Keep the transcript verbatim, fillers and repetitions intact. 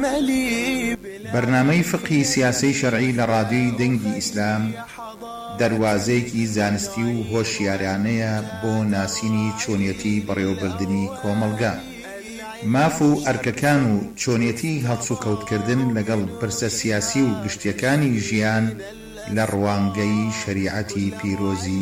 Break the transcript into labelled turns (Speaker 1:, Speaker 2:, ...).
Speaker 1: بەرنامەی فقهی سیاسی شەرعی لە ڕادیۆی دەنگی ئیسلام دەروازەیەکی زانستی و هۆشیارانەیە بۆ ناسینی چۆنیەتی بەڕێوەبردنی کۆمەڵگا، ماف و ئەرکەکان و چۆنیەتی هەڵس و کەوتکردن لەگەڵ پرسە سیاسی و گشتیەکانی ژیان لە ڕوانگەی شەریعەتی پیرۆزی